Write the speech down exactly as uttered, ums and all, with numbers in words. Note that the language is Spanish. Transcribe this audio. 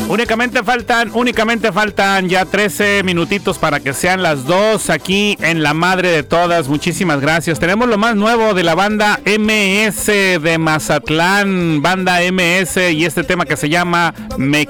Únicamente faltan, únicamente faltan ya trece minutitos para que sean las dos aquí en La Madre de Todas. Muchísimas gracias. Tenemos lo más nuevo de la banda M S de Mazatlán, banda M S, y este tema que se llama Me